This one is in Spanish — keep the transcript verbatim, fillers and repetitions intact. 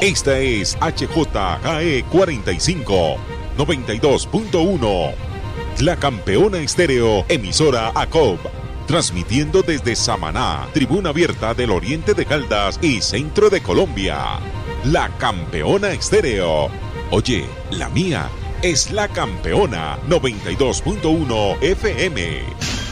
Esta es H J K E cuarenta y cinco, noventa y dos punto uno. La Campeona Estéreo, emisora A C O B. Transmitiendo desde Samaná, tribuna abierta del oriente de Caldas y centro de Colombia. La Campeona Estéreo. Oye, la mía es La Campeona noventa y dos punto uno F M.